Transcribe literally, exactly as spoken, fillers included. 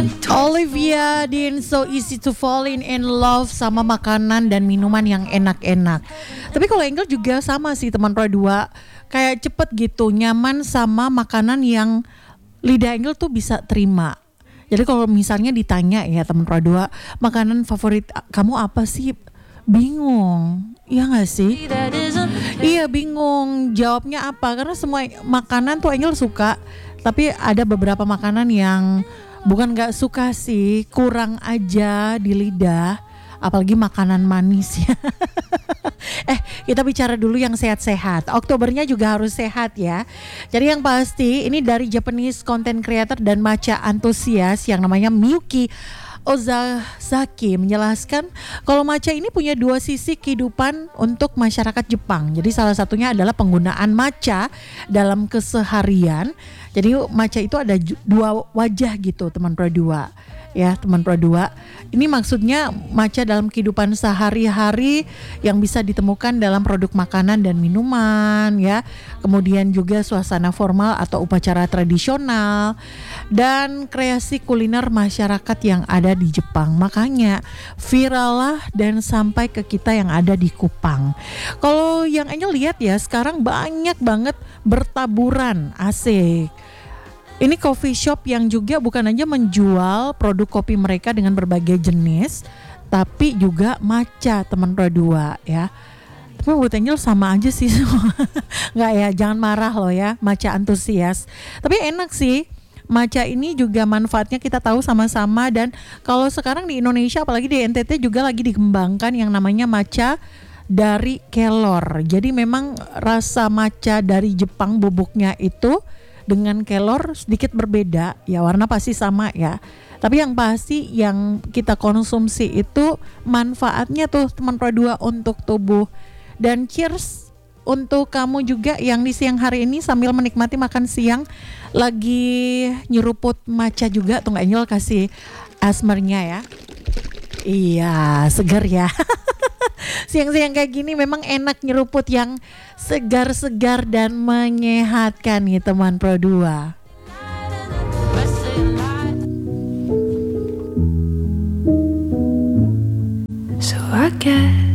Olivia Dean, so easy to fall in, in love sama makanan dan minuman yang enak-enak. Tapi kalau Angel juga sama sih teman Pro dua, kayak cepet gitu nyaman sama makanan yang lidah Angel tuh bisa terima. Jadi kalau misalnya ditanya ya teman Pro dua, makanan favorit kamu apa sih? Bingung, iya gak sih? Iya bingung jawabnya apa, karena semua makanan tuh Angel suka. Tapi ada beberapa makanan yang bukan gak suka sih, kurang aja di lidah. Apalagi makanan manis ya. Eh kita bicara dulu yang sehat-sehat. Oktobernya juga harus sehat ya. Jadi yang pasti ini dari Japanese content creator dan matcha antusias yang namanya Miyuki Ozazaki menjelaskan kalau matcha ini punya dua sisi kehidupan untuk masyarakat Jepang. Jadi salah satunya adalah penggunaan matcha dalam keseharian. Jadi matcha itu ada dua wajah gitu teman Pro dua. Ya teman Pro dua, ini maksudnya matcha dalam kehidupan sehari-hari yang bisa ditemukan dalam produk makanan dan minuman ya, kemudian juga suasana formal atau upacara tradisional dan kreasi kuliner masyarakat yang ada di Jepang. Makanya viral lah dan sampai ke kita yang ada di Kupang. Kalau yang Angel lihat ya sekarang banyak banget bertaburan, asik. Ini coffee shop yang juga bukan hanya menjual produk kopi mereka dengan berbagai jenis, tapi juga matcha teman Pro dua ya. Tapi buat Angel sama aja sih semua. Nggak ya, jangan marah loh ya, matcha antusias. Tapi enak sih. Matcha ini juga manfaatnya kita tahu sama-sama, dan kalau sekarang di Indonesia apalagi di N T T juga lagi dikembangkan yang namanya matcha dari kelor. Jadi memang rasa matcha dari Jepang bubuknya itu dengan kelor sedikit berbeda ya, warna pasti sama ya, tapi yang pasti yang kita konsumsi itu manfaatnya tuh teman Pro dua untuk tubuh. Dan cheers untuk kamu juga yang di siang hari ini sambil menikmati makan siang lagi nyeruput matcha juga tuh, nggak Angel kasih asmernya ya. Iya seger ya. Siang-siang kayak gini memang enak nyeruput yang segar-segar dan menyehatkan nih teman Pro dua. So I guess